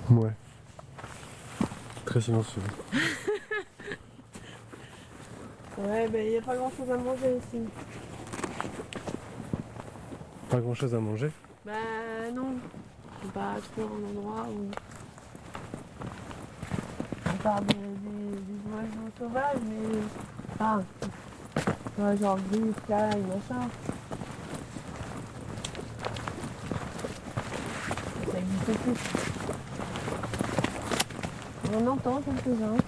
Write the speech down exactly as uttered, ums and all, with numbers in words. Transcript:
Ouais. Très silencieux. Ouais, ben il n'y a pas grand chose à manger ici. Pas grand chose à manger. Bah non, c'est pas trop un endroit où. À part des, des, des oiseaux sauvages, mais. Enfin, ouais, genre gris, caille, machin. Ça existe plus. On en entend quelques-uns.